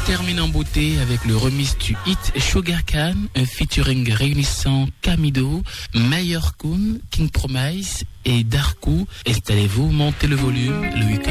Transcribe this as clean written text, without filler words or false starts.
termine en beauté avec le remix du hit Sugar Khan, un featuring réunissant Camido, Mayor Kun, King Promise et Darkou. Installez-vous, montez le volume, le week-end